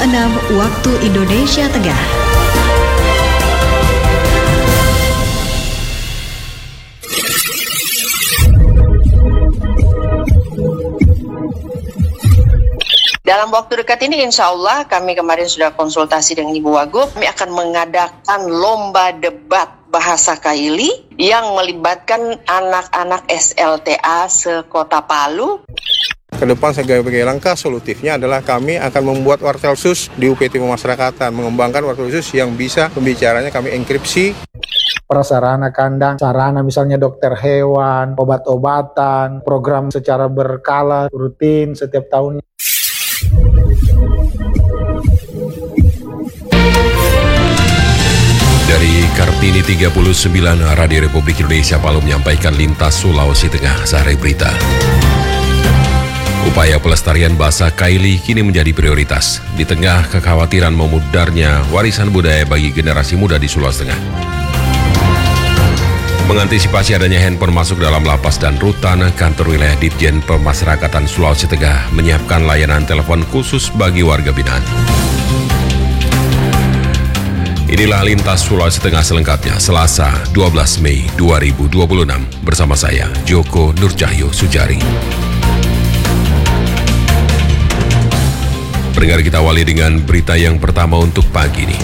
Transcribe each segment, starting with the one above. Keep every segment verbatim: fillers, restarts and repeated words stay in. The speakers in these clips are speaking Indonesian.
enam waktu Indonesia Tengah. Dalam waktu dekat ini insya Allah kami kemarin sudah konsultasi dengan Ibu Wagub, kami akan mengadakan lomba debat bahasa Kaili yang melibatkan anak-anak S L T A sekota Palu. Kedepan sebagai langkah solutifnya adalah kami akan membuat wartel khusus di U P T Pemasyarakatan, mengembangkan wartel khusus yang bisa pembicaranya kami enkripsi. Prasarana kandang, sarana misalnya dokter hewan, obat-obatan, program secara berkala, rutin setiap tahunnya. Dari Kartini tiga puluh sembilan, Radio Republik Indonesia Palu menyampaikan lintas Sulawesi Tengah sehari berita. Upaya pelestarian bahasa Kaili kini menjadi prioritas di tengah kekhawatiran memudarnya warisan budaya bagi generasi muda di Sulawesi Tengah. Mengantisipasi adanya handphone masuk dalam lapas dan rutan, kantor wilayah Ditjen Pemasyarakatan Sulawesi Tengah menyiapkan layanan telepon khusus bagi warga binaan. Inilah lintas Sulawesi Tengah selengkapnya, Selasa dua belas Mei dua ribu dua puluh enam, bersama saya, Joko Nurcahyo Sujari. Pendengar, kita awali dengan berita yang pertama untuk pagi ini.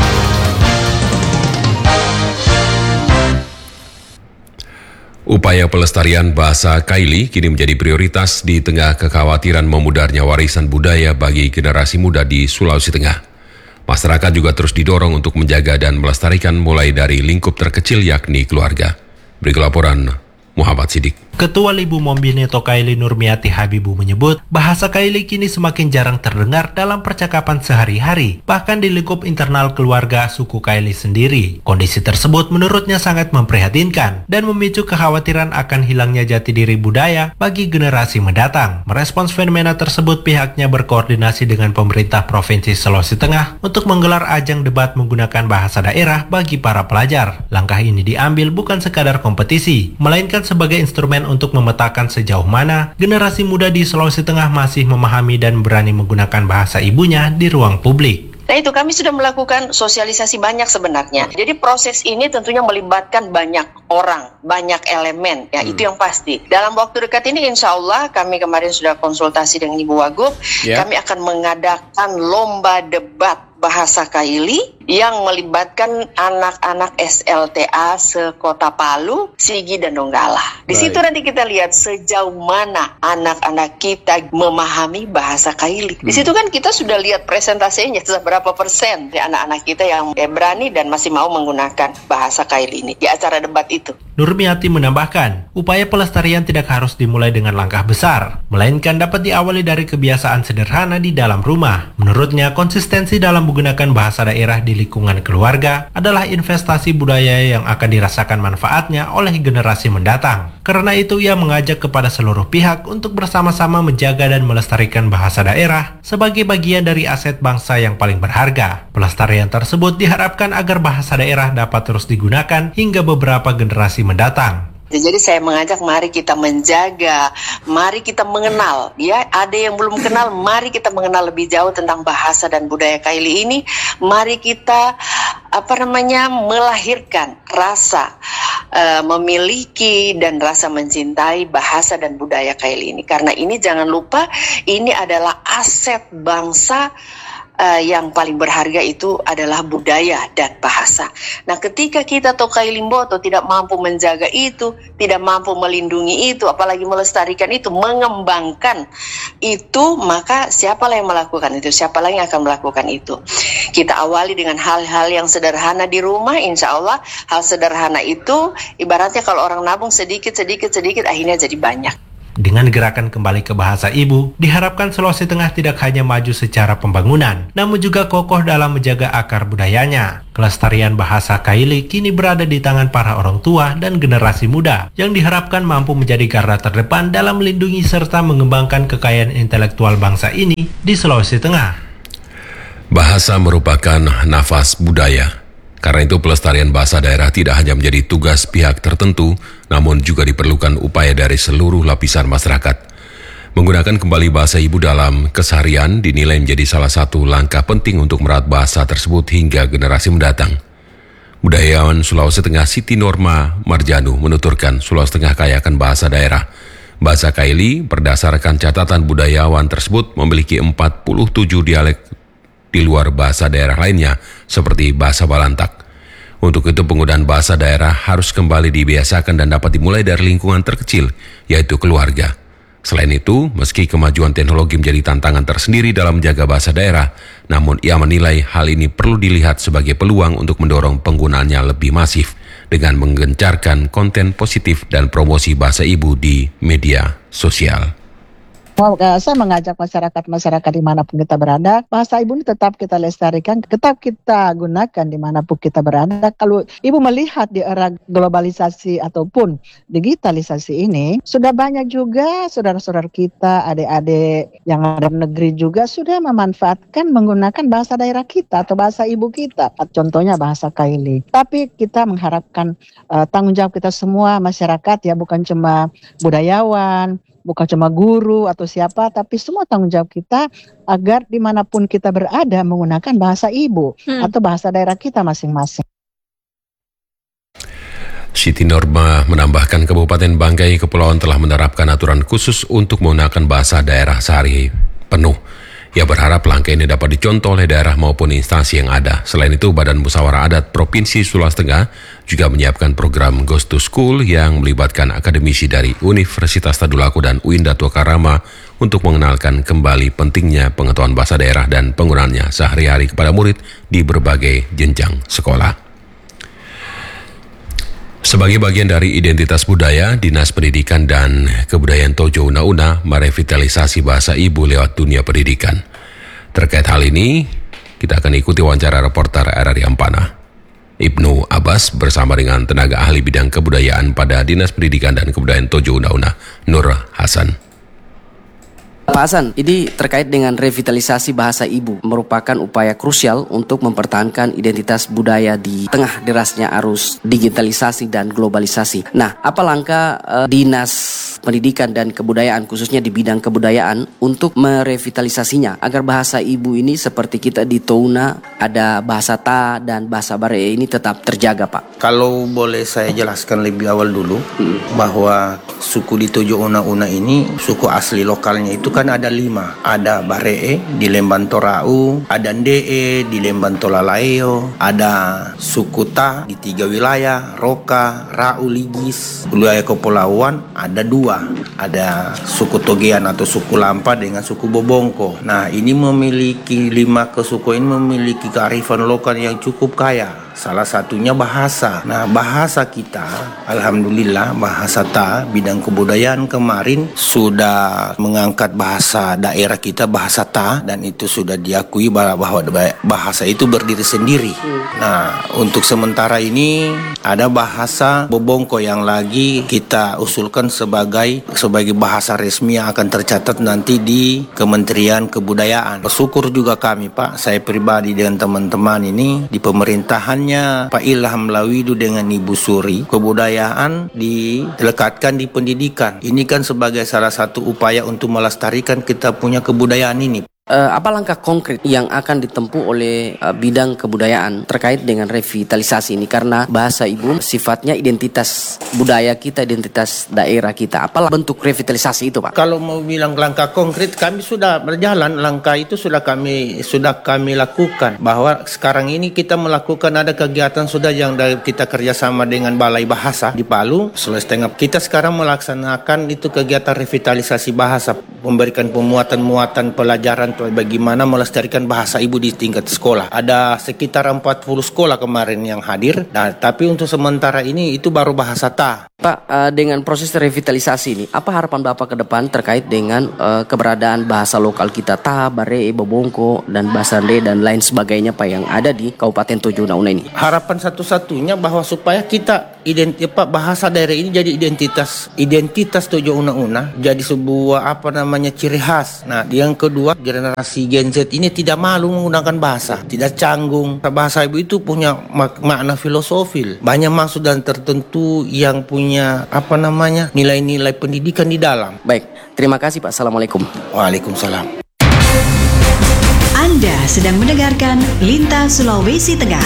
Upaya pelestarian bahasa Kaili kini menjadi prioritas di tengah kekhawatiran memudarnya warisan budaya bagi generasi muda di Sulawesi Tengah. Masyarakat juga terus didorong untuk menjaga dan melestarikan mulai dari lingkup terkecil yakni keluarga. Berikut laporan Muhammad Sidik. Ketua Libu Mombineto Kaili Nurmiati Habibu menyebut bahasa Kaili kini semakin jarang terdengar dalam percakapan sehari-hari, bahkan di lingkup internal keluarga suku Kaili sendiri. Kondisi tersebut menurutnya sangat memprihatinkan dan memicu kekhawatiran akan hilangnya jati diri budaya bagi generasi mendatang. Merespons fenomena tersebut, pihaknya berkoordinasi dengan pemerintah Provinsi Sulawesi Tengah untuk menggelar ajang debat menggunakan bahasa daerah bagi para pelajar. Langkah ini diambil bukan sekadar kompetisi, melainkan sebagai instrumen untuk memetakan sejauh mana generasi muda di Sulawesi Tengah masih memahami dan berani menggunakan bahasa ibunya di ruang publik. Nah itu kami sudah melakukan sosialisasi banyak sebenarnya. Jadi proses ini tentunya melibatkan banyak orang, banyak elemen, ya hmm. itu yang pasti. Dalam waktu dekat ini insya Allah kami kemarin sudah konsultasi dengan Ibu Wagub, yeah. kami akan mengadakan lomba debat bahasa Kaili yang melibatkan anak-anak S L T A sekota Palu, Sigi, dan Donggala. Di Baik. situ nanti kita lihat sejauh mana anak-anak kita memahami bahasa Kaili. Hmm. Di situ kan kita sudah lihat presentasinya seberapa persen di anak-anak kita yang berani dan masih mau menggunakan bahasa Kaili ini di acara debat itu. Nurmiati menambahkan, upaya pelestarian tidak harus dimulai dengan langkah besar, melainkan dapat diawali dari kebiasaan sederhana di dalam rumah. Menurutnya, konsistensi dalam menggunakan bahasa daerah di lingkungan keluarga adalah investasi budaya yang akan dirasakan manfaatnya oleh generasi mendatang. Karena itu, ia mengajak kepada seluruh pihak untuk bersama-sama menjaga dan melestarikan bahasa daerah sebagai bagian dari aset bangsa yang paling berharga. Pelestarian tersebut diharapkan agar bahasa daerah dapat terus digunakan hingga beberapa generasi mendatang. Jadi saya mengajak mari kita menjaga, mari kita mengenal, ya ada yang belum kenal, mari kita mengenal lebih jauh tentang bahasa dan budaya Kaili ini. Mari kita apa namanya melahirkan rasa uh, memiliki dan rasa mencintai bahasa dan budaya Kaili ini. Karena ini jangan lupa ini adalah aset bangsa. Uh, yang paling berharga itu adalah budaya dan bahasa. Nah, ketika kita Tokai Limboto tidak mampu menjaga itu, tidak mampu melindungi itu, apalagi melestarikan itu, mengembangkan itu, maka siapalah yang melakukan itu? Siapa lagi yang akan melakukan itu? Kita awali dengan hal-hal yang sederhana di rumah, insya Allah hal sederhana itu ibaratnya kalau orang nabung sedikit, sedikit, sedikit, akhirnya jadi banyak. Dengan gerakan kembali ke bahasa ibu, diharapkan Sulawesi Tengah tidak hanya maju secara pembangunan, namun juga kokoh dalam menjaga akar budayanya. Kelestarian bahasa Kaili kini berada di tangan para orang tua dan generasi muda, yang diharapkan mampu menjadi garda terdepan dalam melindungi serta mengembangkan kekayaan intelektual bangsa ini di Sulawesi Tengah. Bahasa merupakan nafas budaya. Karena itu pelestarian bahasa daerah tidak hanya menjadi tugas pihak tertentu, namun juga diperlukan upaya dari seluruh lapisan masyarakat. Menggunakan kembali bahasa ibu dalam keseharian dinilai menjadi salah satu langkah penting untuk merawat bahasa tersebut hingga generasi mendatang. Budayawan Sulawesi Tengah Siti Norma Marjanu menuturkan Sulawesi Tengah kaya akan bahasa daerah. Bahasa Kaili berdasarkan catatan budayawan tersebut memiliki empat puluh tujuh dialek di luar bahasa daerah lainnya seperti bahasa Balantak. Untuk itu penggunaan bahasa daerah harus kembali dibiasakan dan dapat dimulai dari lingkungan terkecil, yaitu keluarga. Selain itu, meski kemajuan teknologi menjadi tantangan tersendiri dalam menjaga bahasa daerah, namun ia menilai hal ini perlu dilihat sebagai peluang untuk mendorong penggunaannya lebih masif dengan menggencarkan konten positif dan promosi bahasa ibu di media sosial. Saya mengajak masyarakat-masyarakat dimanapun kita berada, bahasa ibu ini tetap kita lestarikan, tetap kita gunakan dimanapun kita berada. Kalau ibu melihat di era globalisasi ataupun digitalisasi ini, sudah banyak juga saudara-saudara kita, adik-adik yang ada di negeri juga sudah memanfaatkan menggunakan bahasa daerah kita atau bahasa ibu kita. Contohnya bahasa Kaili. Tapi kita mengharapkan uh, tanggung jawab kita semua masyarakat ya, bukan cuma budayawan, bukan cuma guru atau siapa, tapi semua tanggung jawab kita agar dimanapun kita berada menggunakan bahasa ibu hmm. atau bahasa daerah kita masing-masing. Siti Norma menambahkan Kabupaten Banggai Kepulauan telah menerapkan aturan khusus untuk menggunakan bahasa daerah sehari penuh. Ia berharap langkah ini dapat dicontoh oleh daerah maupun instansi yang ada. Selain itu, Badan Musyawarah Adat Provinsi Sulawesi Tengah juga menyiapkan program Ghost to School yang melibatkan akademisi dari Universitas Tadulako dan U I N Datua Karama untuk mengenalkan kembali pentingnya pengetahuan bahasa daerah dan penggunaannya sehari-hari kepada murid di berbagai jenjang sekolah. Sebagai bagian dari identitas budaya, Dinas Pendidikan dan Kebudayaan Tojo Una-Una merevitalisasi bahasa ibu lewat dunia pendidikan. Terkait hal ini, kita akan ikuti wawancara reporter R R I Ampana, Ibnu Abbas bersama dengan tenaga ahli bidang kebudayaan pada Dinas Pendidikan dan Kebudayaan Tojo Una-Una, Nur Hasan. Pak Hasan, ini terkait dengan revitalisasi bahasa ibu merupakan upaya krusial untuk mempertahankan identitas budaya di tengah derasnya arus digitalisasi dan globalisasi. Nah, apa langkah uh, Dinas Pendidikan dan Kebudayaan khususnya di bidang kebudayaan untuk merevitalisasinya agar bahasa ibu ini seperti kita di Touna ada bahasa Ta dan bahasa Bare ini tetap terjaga, Pak? Kalau boleh saya jelaskan lebih awal dulu hmm. bahwa suku di Tojo Una-Una ini suku asli lokalnya itu kan ada lima. Ada Baree di Lemban Torau, ada Ndee di Lemban Tolalaeo, ada suku Ta di tiga wilayah, Roka, Rau, Ligis. Wilayah kepulauan ada dua. Ada suku Togean atau suku Lampa dengan suku Bobongko. Nah, ini memiliki lima kesuku ini memiliki kearifan lokal yang cukup kaya. Salah satunya bahasa. Nah, bahasa kita, alhamdulillah, bahasa Ta, bidang kebudayaan kemarin sudah mengangkat bahasa daerah kita, bahasa Ta, dan itu sudah diakui bahwa bahasa itu berdiri sendiri. Nah, untuk sementara ini ada bahasa Bobongko yang lagi kita usulkan sebagai sebagai bahasa resmi yang akan tercatat nanti di Kementerian Kebudayaan. Bersyukur juga kami, Pak, saya pribadi dengan teman-teman ini di pemerintahan Pak Ilham Lawidu dengan Ibu Suri, kebudayaan dilekatkan di pendidikan. Ini kan sebagai salah satu upaya untuk melestarikan kita punya kebudayaan ini. Uh, apa langkah konkret yang akan ditempuh oleh uh, bidang kebudayaan terkait dengan revitalisasi ini? Karena bahasa ibu sifatnya identitas budaya kita, identitas daerah kita. Apa bentuk revitalisasi itu, Pak? Kalau mau bilang langkah konkret, kami sudah berjalan. Langkah itu sudah kami sudah kami lakukan. Bahwa sekarang ini kita melakukan ada kegiatan sudah yang dari kita kerjasama dengan Balai Bahasa di Palu, Sulawesi Tengah. Kita sekarang melaksanakan itu kegiatan revitalisasi bahasa, memberikan pemuatan-muatan pelajaran bagaimana melestarikan bahasa ibu di tingkat sekolah. Ada sekitar empat puluh sekolah kemarin yang hadir. Nah, tapi untuk sementara ini itu baru bahasa Ta. Pak, uh, dengan proses revitalisasi ini, apa harapan Bapak ke depan terkait dengan uh, keberadaan bahasa lokal kita Ta, Bare, Bobongko, dan bahasa Nde dan lain sebagainya, Pak, yang ada di Kabupaten Tojo Una-Una ini? Harapan satu-satunya bahwa supaya kita identi- Pak, bahasa daerah ini jadi identitas identitas Tojo Una-Una, jadi sebuah apa namanya ciri khas. Nah, yang kedua, generasi Gen Z ini tidak malu menggunakan bahasa, tidak canggung. Bahasa ibu itu punya mak- makna filosofil, banyak maksud dan tertentu yang punya punya apa namanya nilai-nilai pendidikan di dalam. Baik, terima kasih Pak. Assalamualaikum. Waalaikumsalam. Anda sedang mendengarkan Lintas Sulawesi Tengah.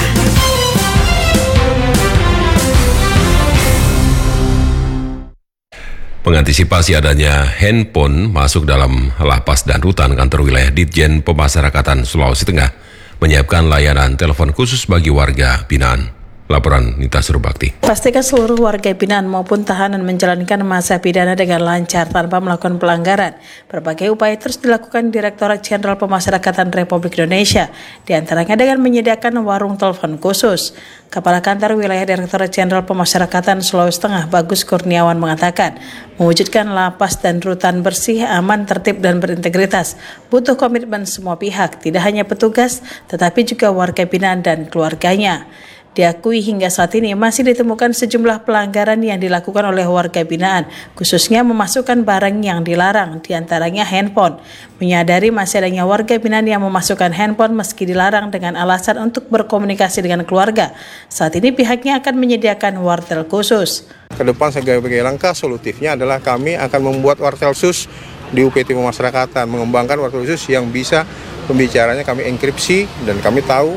Mengantisipasi adanya handphone masuk dalam lapas dan rutan, kantor wilayah Ditjen Pemasyarakatan Sulawesi Tengah menyiapkan layanan telepon khusus bagi warga binaan. Laporan Nita Surbakti. Pastikan seluruh warga binaan maupun tahanan menjalankan masa pidana dengan lancar tanpa melakukan pelanggaran. Berbagai upaya terus dilakukan Direktorat Jenderal Pemasyarakatan Republik Indonesia, diantaranya dengan menyediakan warung telepon khusus. Kepala Kantor Wilayah Direktorat Jenderal Pemasyarakatan Sulawesi Tengah, Bagus Kurniawan, mengatakan, mewujudkan lapas dan rutan bersih, aman, tertib, dan berintegritas butuh komitmen semua pihak, tidak hanya petugas, tetapi juga warga binaan dan keluarganya. Diakui hingga saat ini masih ditemukan sejumlah pelanggaran yang dilakukan oleh warga binaan, khususnya memasukkan barang yang dilarang, diantaranya handphone. Menyadari masih adanya warga binaan yang memasukkan handphone meski dilarang dengan alasan untuk berkomunikasi dengan keluarga, saat ini pihaknya akan menyediakan wartel khusus. Kedepan sebagai langkah solutifnya adalah kami akan membuat wartel khusus di U P T Pemasyarakatan, mengembangkan wartel khusus yang bisa pembicaranya kami enkripsi, dan kami tahu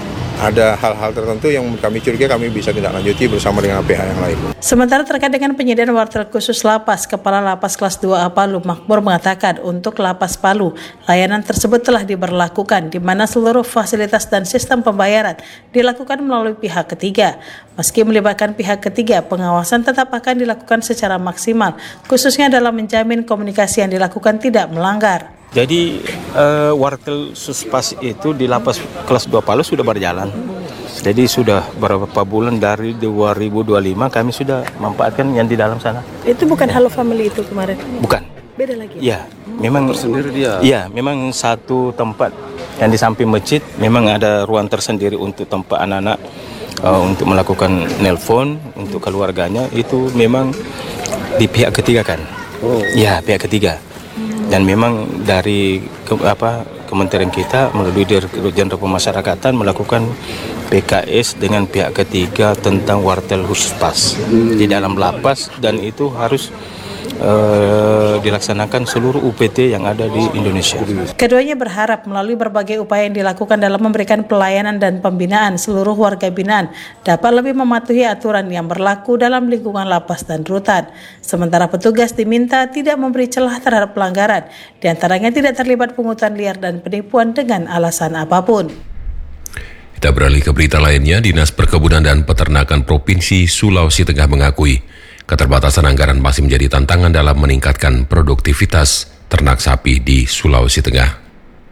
ada hal-hal tertentu yang kami curiga kami bisa tindak lanjuti bersama dengan pihak yang lain. Sementara terkait dengan penyediaan wartel khusus lapas, Kepala Lapas Kelas dua A Palu Makmur mengatakan untuk Lapas Palu, layanan tersebut telah diberlakukan di mana seluruh fasilitas dan sistem pembayaran dilakukan melalui pihak ketiga. Meski melibatkan pihak ketiga, pengawasan tetap akan dilakukan secara maksimal, khususnya dalam menjamin komunikasi yang dilakukan tidak melanggar. Jadi uh, wartel Suspas itu di Lapas Kelas dua Palu sudah berjalan. Jadi sudah beberapa bulan dari dua ribu dua puluh lima kami sudah memanfaatkan yang di dalam sana. Itu bukan Halo Family itu kemarin? Bukan. Beda lagi? Iya, memang tersendiri dia. Iya, memang satu tempat yang di samping masjid memang ada ruang tersendiri untuk tempat anak-anak uh, untuk melakukan nelpon untuk keluarganya, itu memang di pihak ketiga kan. Oh. Iya, pihak ketiga. Dan memang dari ke, apa kementerian kita melalui Direktorat Jenderal Pemasyarakatan melakukan P K S dengan pihak ketiga tentang wartel khusus pas hmm. di dalam lapas, dan itu harus uh, dilaksanakan seluruh U P T yang ada di Indonesia. Keduanya berharap melalui berbagai upaya yang dilakukan dalam memberikan pelayanan dan pembinaan, seluruh warga binaan dapat lebih mematuhi aturan yang berlaku dalam lingkungan lapas dan rutan. Sementara petugas diminta tidak memberi celah terhadap pelanggaran, diantaranya tidak terlibat pungutan liar dan penipuan dengan alasan apapun. Kita beralih ke berita lainnya. Dinas Perkebunan dan Peternakan Provinsi Sulawesi Tengah mengakui keterbatasan anggaran masih menjadi tantangan dalam meningkatkan produktivitas ternak sapi di Sulawesi Tengah.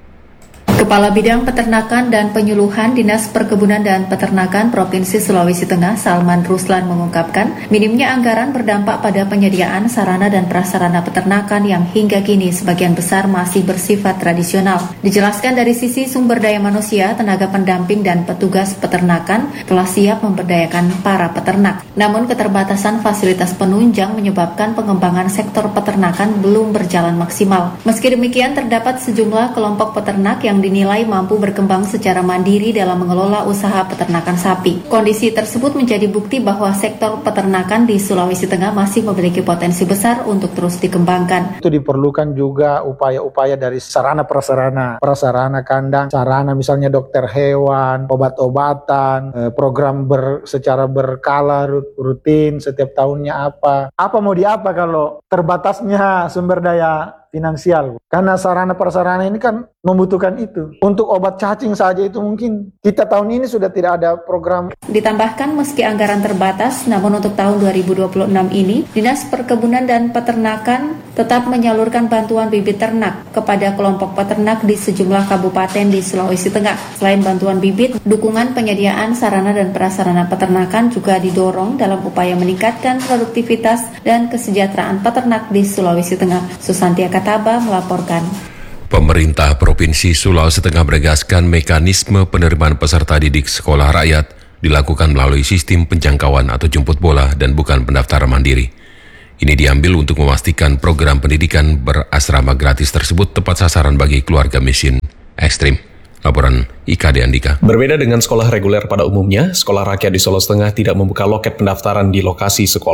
Kepala Bidang Peternakan dan Penyuluhan Dinas Perkebunan dan Peternakan Provinsi Sulawesi Tengah, Salman Ruslan, mengungkapkan minimnya anggaran berdampak pada penyediaan sarana dan prasarana peternakan yang hingga kini sebagian besar masih bersifat tradisional. Dijelaskan dari sisi sumber daya manusia, tenaga pendamping dan petugas peternakan telah siap memberdayakan para peternak. Namun keterbatasan fasilitas penunjang menyebabkan pengembangan sektor peternakan belum berjalan maksimal. Meski demikian, terdapat sejumlah kelompok peternak yang dinilai mampu berkembang secara mandiri dalam mengelola usaha peternakan sapi. Kondisi tersebut menjadi bukti bahwa sektor peternakan di Sulawesi Tengah masih memiliki potensi besar untuk terus dikembangkan. Itu diperlukan juga upaya-upaya dari sarana prasarana, prasarana kandang, sarana misalnya dokter hewan, obat-obatan, program ber, secara berkala rutin setiap tahunnya apa. Apa mau diapa kalau terbatasnya sumber daya finansial? Karena sarana prasarana ini kan membutuhkan itu. Untuk obat cacing saja itu mungkin kita tahun ini sudah tidak ada program. Ditambahkan meski anggaran terbatas, namun untuk tahun dua ribu dua puluh enam ini Dinas Perkebunan dan Peternakan tetap menyalurkan bantuan bibit ternak kepada kelompok peternak di sejumlah kabupaten di Sulawesi Tengah. Selain bantuan bibit, dukungan penyediaan sarana dan prasarana peternakan juga didorong dalam upaya meningkatkan produktivitas dan kesejahteraan peternak di Sulawesi Tengah. Susantia Kataba melaporkan. Pemerintah Provinsi Sulawesi Tengah menegaskan mekanisme penerimaan peserta didik sekolah rakyat dilakukan melalui sistem penjangkauan atau jemput bola dan bukan pendaftaran mandiri. Ini diambil untuk memastikan program pendidikan berasrama gratis tersebut tepat sasaran bagi keluarga miskin ekstrim. Laporan I K D Andika. Berbeda dengan sekolah reguler pada umumnya, sekolah rakyat di Sulawesi Tengah tidak membuka loket pendaftaran di lokasi sekolah.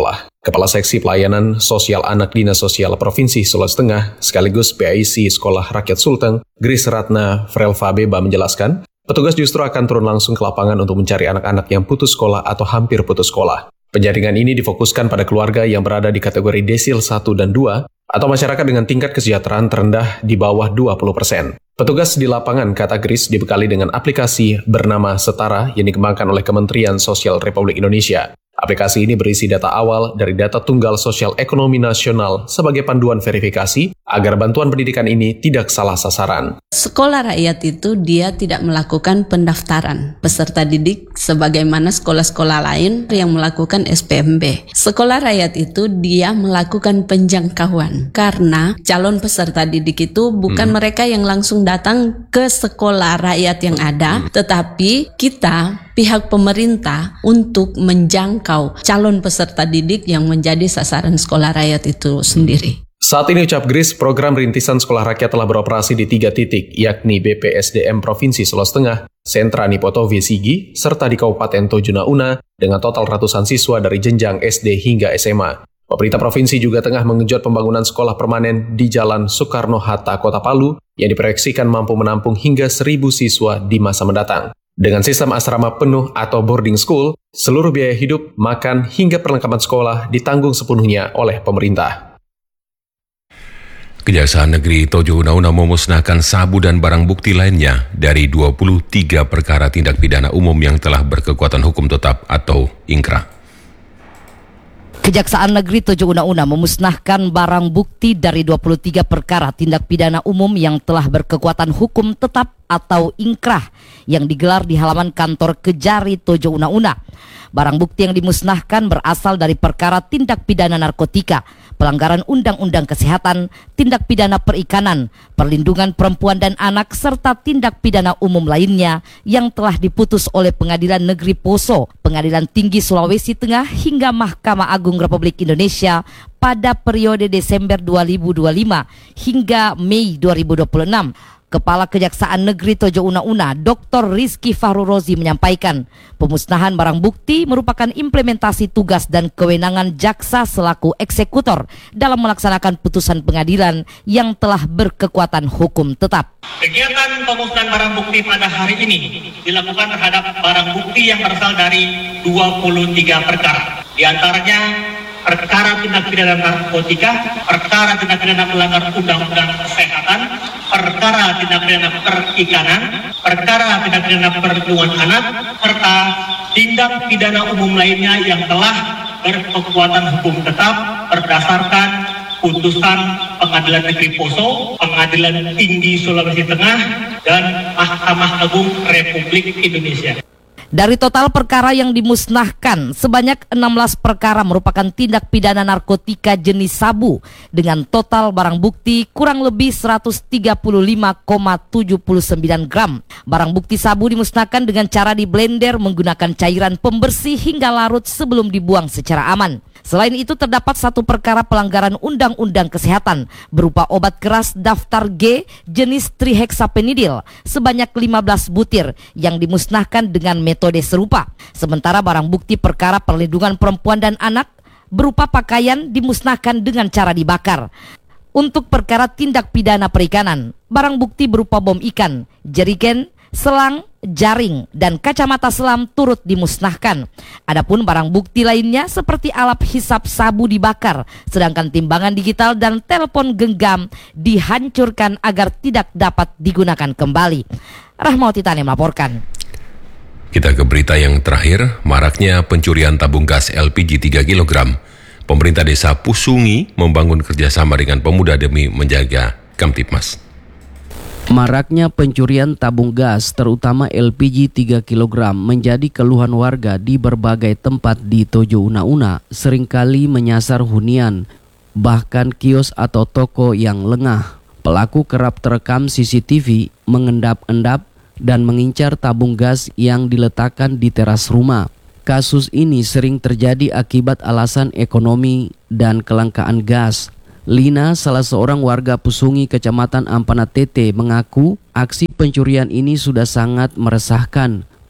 Kepala Seksi Pelayanan Sosial Anak Dinas Sosial Provinsi Sulawesi Tengah sekaligus P A I C Sekolah Rakyat Sulteng, Gris Ratna Frelva Beba menjelaskan, petugas justru akan turun langsung ke lapangan untuk mencari anak-anak yang putus sekolah atau hampir putus sekolah. Penjaringan ini difokuskan pada keluarga yang berada di kategori desil satu dan dua atau masyarakat dengan tingkat kesejahteraan terendah di bawah dua puluh persen. Petugas di lapangan, kata Gris, dibekali dengan aplikasi bernama Setara yang dikembangkan oleh Kementerian Sosial Republik Indonesia. Aplikasi ini berisi data awal dari data tunggal sosial ekonomi nasional sebagai panduan verifikasi agar bantuan pendidikan ini tidak salah sasaran. Sekolah rakyat itu dia tidak melakukan pendaftaran peserta didik sebagaimana sekolah-sekolah lain yang melakukan S P M B. Sekolah rakyat itu dia melakukan penjangkauan karena calon peserta didik itu bukan hmm. mereka yang langsung datang ke sekolah rakyat yang ada, hmm. tetapi kita pihak pemerintah untuk menjangkau calon peserta didik yang menjadi sasaran sekolah rakyat itu sendiri. Saat ini ucap Gris, program rintisan sekolah rakyat telah beroperasi di tiga titik, yakni B P S D M Provinsi Sulawesi Tengah, Sentra Nipoto Vesigi, serta di Kabupaten Tojo Una dengan total ratusan siswa dari jenjang S D hingga S M A. Pemerintah provinsi juga tengah menggenjot pembangunan sekolah permanen di Jalan Soekarno-Hatta, Kota Palu, yang diproyeksikan mampu menampung hingga seribu siswa di masa mendatang. Dengan sistem asrama penuh atau boarding school, seluruh biaya hidup, makan, hingga perlengkapan sekolah ditanggung sepenuhnya oleh pemerintah. Kejaksaan Negeri Tojo Una memusnahkan sabu dan barang bukti lainnya dari dua puluh tiga perkara tindak pidana umum yang telah berkekuatan hukum tetap atau ingkrah. Kejaksaan Negeri Tojo Una memusnahkan barang bukti dari dua puluh tiga perkara tindak pidana umum yang telah berkekuatan hukum tetap atau ingkrah yang digelar di halaman kantor Kejari Tojo Una. Barang bukti yang dimusnahkan berasal dari perkara tindak pidana narkotika, pelanggaran undang-undang kesehatan, tindak pidana perikanan, perlindungan perempuan dan anak, serta tindak pidana umum lainnya yang telah diputus oleh Pengadilan Negeri Poso, Pengadilan Tinggi Sulawesi Tengah hingga Mahkamah Agung Republik Indonesia pada periode Desember dua ribu dua puluh lima hingga Mei dua ribu dua puluh enam. Kepala Kejaksaan Negeri Tojo Una, Doktor Rizky Fahru Rozi menyampaikan, pemusnahan barang bukti merupakan implementasi tugas dan kewenangan jaksa selaku eksekutor dalam melaksanakan putusan pengadilan yang telah berkekuatan hukum tetap. Kegiatan pemusnahan barang bukti pada hari ini dilakukan terhadap barang bukti yang berasal dari dua puluh tiga perkara. Di antaranya perkara tindak pidana narkotika, perkara tindak pidana melanggar undang-undang kesehatan, perkara tindak pidana perikanan, perkara tindak pidana perlindungan anak, serta tindak pidana umum lainnya yang telah berkekuatan hukum tetap berdasarkan putusan Pengadilan Negeri Poso, Pengadilan Tinggi Sulawesi Tengah, dan Mahkamah Agung Republik Indonesia. Dari total perkara yang dimusnahkan, sebanyak enam belas perkara merupakan tindak pidana narkotika jenis sabu dengan total barang bukti kurang lebih seratus tiga puluh lima koma tujuh sembilan gram. Barang bukti sabu dimusnahkan dengan cara di blender menggunakan cairan pembersih hingga larut sebelum dibuang secara aman. Selain itu terdapat satu perkara pelanggaran undang-undang kesehatan berupa obat keras daftar G jenis trihexapenidil sebanyak lima belas butir yang dimusnahkan dengan metode serupa. Sementara barang bukti perkara perlindungan perempuan dan anak berupa pakaian dimusnahkan dengan cara dibakar. Untuk perkara tindak pidana perikanan, barang bukti berupa bom ikan, jerigen, selang, jaring, dan kacamata selam turut dimusnahkan. Adapun barang bukti lainnya seperti alat hisap sabu dibakar, sedangkan timbangan digital dan telepon genggam dihancurkan agar tidak dapat digunakan kembali. Rahmawati Tani melaporkan. Kita ke berita yang terakhir, maraknya pencurian tabung gas L P G tiga kilogram. Pemerintah Desa Pusungi membangun kerjasama dengan pemuda demi menjaga Kamtipmas. Maraknya pencurian tabung gas, terutama L P G tiga kilogram, menjadi keluhan warga di berbagai tempat di Tojo Una, seringkali menyasar hunian, bahkan kios atau toko yang lengah. Pelaku kerap terekam C C T V mengendap-endap dan mengincar tabung gas yang diletakkan di teras rumah. Kasus ini sering terjadi akibat alasan ekonomi dan kelangkaan gas. Lina, salah seorang warga Pusungi, Kecamatan Ampana Tete, mengaku aksi pencurian ini sudah sangat meresahkan.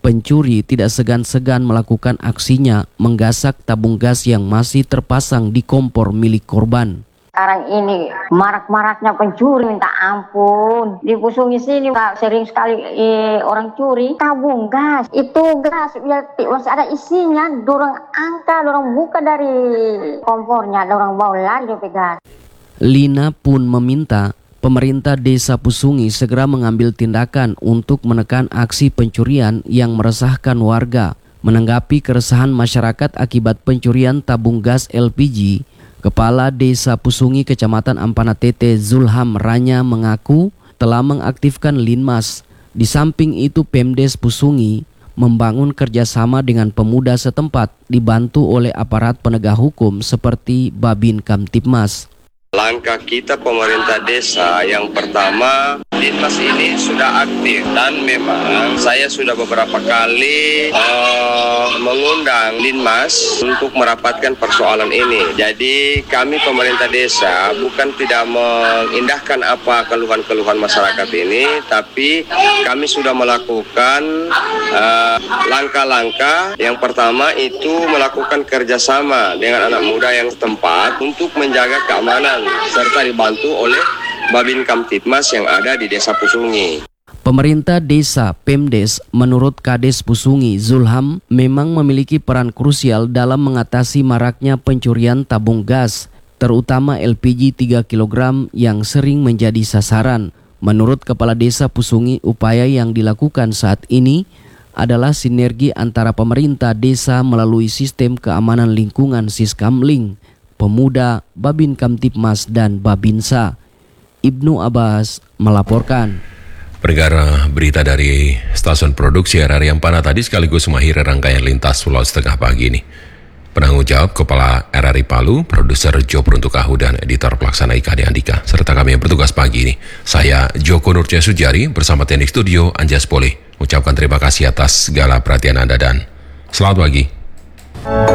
pencuri tidak segan-segan melakukan aksinya menggasak tabung gas yang masih terpasang di kompor milik korban. Sekarang ini marak-maraknya pencuri, minta ampun. Di Pusungi sini sering sekali eh, orang curi tabung gas. Itu gas biar masih ada isinya, dorong angka, dorong buka dari kompornya, dorong bawa lari dari gas. Lina pun meminta pemerintah Desa Pusungi segera mengambil tindakan untuk menekan aksi pencurian yang meresahkan warga. Menanggapi keresahan masyarakat akibat pencurian tabung gas L P G, Kepala Desa Pusungi Kecamatan Ampana Tete Zulham Ranya mengaku telah mengaktifkan Linmas. Di samping itu Pemdes Pusungi membangun kerjasama dengan pemuda setempat dibantu oleh aparat penegak hukum seperti Babin Kamtipmas. Langkah kita pemerintah desa yang pertama, Linmas ini sudah aktif dan memang saya sudah beberapa kali uh, mengundang Linmas untuk merapatkan persoalan ini. Jadi kami pemerintah desa bukan tidak mengindahkan apa keluhan-keluhan masyarakat ini, tapi kami sudah melakukan uh, langkah-langkah. Yang pertama itu melakukan kerjasama dengan anak muda yang setempat untuk menjaga keamanan, serta dibantu oleh Babin Kamtipmas yang ada di Desa Pusungi. Pemerintah desa Pemdes menurut Kades Pusungi Zulham memang memiliki peran krusial dalam mengatasi maraknya pencurian tabung gas, terutama L P G tiga kilogram yang sering menjadi sasaran. Menurut Kepala Desa Pusungi, upaya yang dilakukan saat ini adalah sinergi antara pemerintah desa melalui sistem keamanan lingkungan Siskamling, Pemuda, Babin Kamtipmas, dan Babinsa. Ibnu Abbas melaporkan. Pendengar, berita dari stasiun produksi R R I Ampana tadi sekaligus mengakhiri rangkaian lintas Sulawesi Tengah pagi ini. Penanggung jawab Kepala R R I Palu, Produser Jo Peruntukahu, dan Editor Pelaksana Ika Ade Andika, serta kami yang bertugas pagi ini. Saya Joko Nurcia Sujari bersama teknik studio Anjas Poli. Ucapkan terima kasih atas segala perhatian Anda dan selamat pagi.